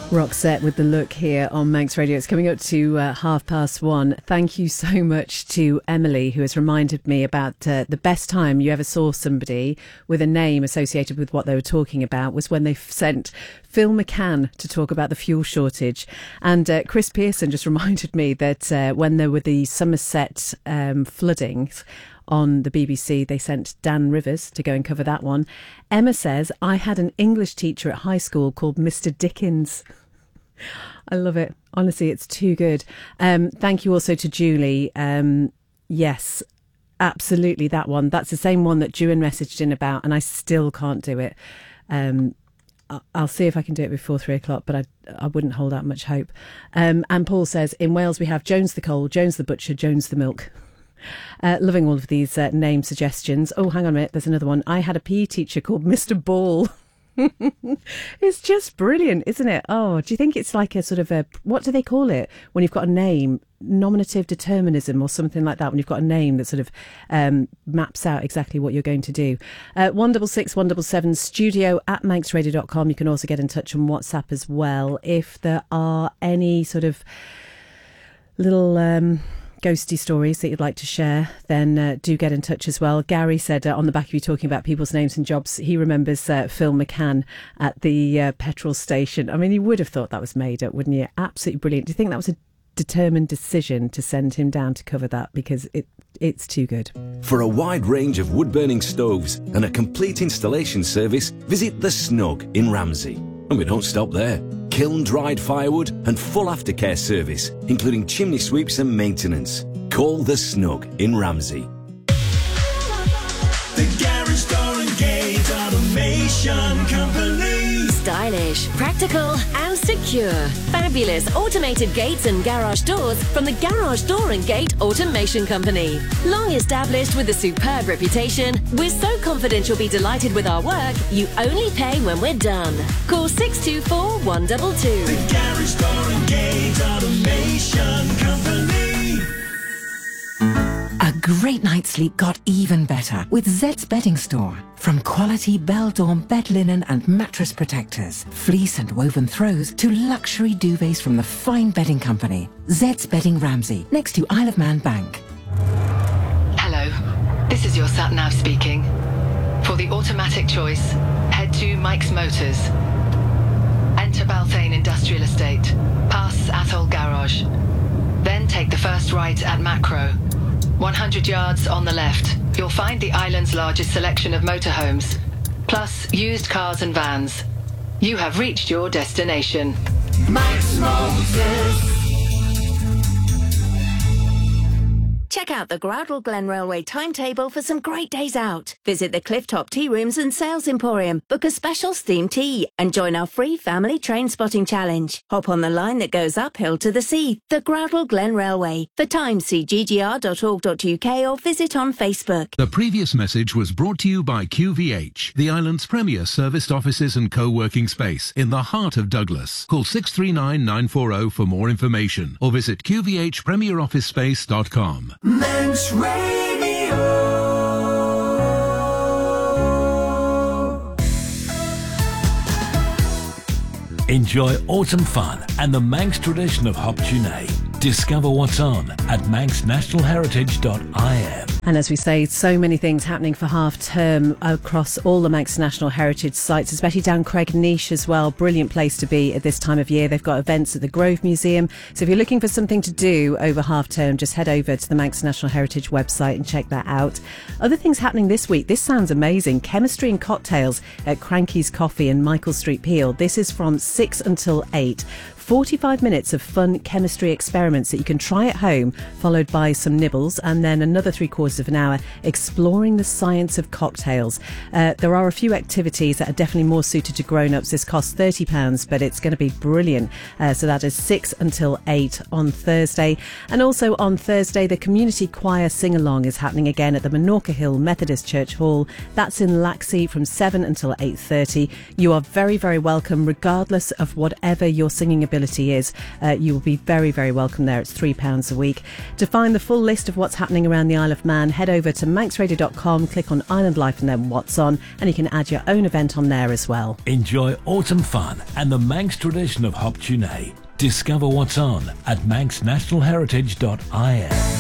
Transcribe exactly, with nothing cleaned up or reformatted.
Roxette with The Look here on Manx Radio. It's coming up to uh, half past one. Thank you so much to Emily, who has reminded me about uh, the best time you ever saw somebody with a name associated with what they were talking about was when they f- sent Phil McCann to talk about the fuel shortage. And uh, Chris Pearson just reminded me that uh, when there were the Somerset um, floodings on the B B C, they sent Dan Rivers to go and cover that one. Emma says, I had an English teacher at high school called Mister Dickens. I love it. Honestly, it's too good. Um, thank you also to Julie. Um, yes, absolutely that one. That's the same one that Juan messaged in about, and I still can't do it. Um, I'll see if I can do it before three o'clock, but I, I wouldn't hold out much hope. Um, and Paul says, in Wales we have Jones the Coal, Jones the Butcher, Jones the Milk. Uh, loving all of these uh, name suggestions. Oh, hang on a minute. There's another one. I had a P E teacher called Mister Ball. It's just brilliant, isn't it? Oh, do you think it's like a sort of a, what do they call it when you've got a name? Nominative determinism or something like that, when you've got a name that sort of um, maps out exactly what you're going to do. Uh, one double six, one double seven, studio at manx radio dot com. You can also get in touch on WhatsApp as well. If there are any sort of little Um, ghosty stories that you'd like to share, then uh, do get in touch as well. Gary said uh, on the back of you talking about people's names and jobs, he remembers uh, Phil McCann at the uh, petrol station. I mean, you would have thought that was made up, wouldn't you? Absolutely brilliant. Do you think that was a determined decision to send him down to cover that? Because it it's too good. For a wide range of wood-burning stoves and a complete installation service, visit The Snug in Ramsey. And we don't stop there. Kiln-dried firewood and full aftercare service, including chimney sweeps and maintenance. Call The Snug in Ramsey. The Garage Door and Gate Automation Company. Stylish, practical and secure. Fabulous automated gates and garage doors from the Garage Door and Gate Automation Company. Long established with a superb reputation, we're so confident you'll be delighted with our work, you only pay when we're done. Call six two four, one two two. The Garage Door and Gate Automation Company. A great night's sleep got even better with Zed's Bedding Store. From quality Beldorm bed linen and mattress protectors, fleece and woven throws to luxury duvets from the fine bedding company. Zed's Bedding Ramsey, next to Isle of Man Bank. Hello, this is your sat-nav speaking. For the automatic choice, head to Mike's Motors. Enter Balthane Industrial Estate, pass Athol Garage. Then take the first right at Macro. one hundred yards on the left, you'll find the island's largest selection of motorhomes, plus used cars and vans. You have reached your destination. Mike's Motors. Check out the Groudle Glen Railway timetable for some great days out. Visit the Clifftop Tea Rooms and Sales Emporium, book a special steamed tea, and join our free family train spotting challenge. Hop on the line that goes uphill to the sea, the Groudle Glen Railway. For times, see g g r dot org dot u k or visit on Facebook. The previous message was brought to you by Q V H, the island's premier serviced offices and co-working space in the heart of Douglas. Call six three nine, nine four zero for more information or visit q v h premier office space dot com. Manx Radio. Enjoy autumn fun and the Manx tradition of Hop Tunay. Discover what's on at manx national heritage dot i m. And as we say, so many things happening for half term across all the Manx National Heritage sites, especially down Craignish as well. Brilliant place to be at this time of year. They've got events at the Grove Museum. So if you're looking for something to do over half term, just head over to the Manx National Heritage website and check that out. Other things happening this week. This sounds amazing. Chemistry and cocktails at Cranky's Coffee in Michael Street, Peel. This is from six until eight. forty-five minutes of fun chemistry experiments that you can try at home, followed by some nibbles, and then another three quarters of an hour exploring the science of cocktails. Uh, there are a few activities that are definitely more suited to grown-ups. This costs thirty pounds, but it's going to be brilliant. Uh, so that is six until eight on Thursday. And also on Thursday, the community choir sing-along is happening again at the Menorca Hill Methodist Church Hall. That's in Laxey from seven until eight thirty. You are very, very welcome, regardless of whatever your singing ability is. Uh, you will be very, very welcome there. It's three pounds a week. To find the full list of what's happening around the Isle of Man, plan, head over to manx radio dot com, click on Island Life and then What's On, and you can add your own event on there as well. Enjoy autumn fun and the Manx tradition of Hop Tunay. Discover what's on at manx national heritage dot I N.